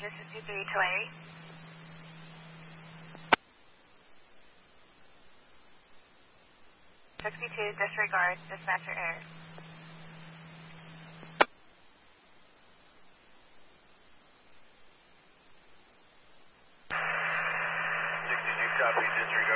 this is 23 Tulare. 62, disregard, dispatcher error. 62, copy, disregard.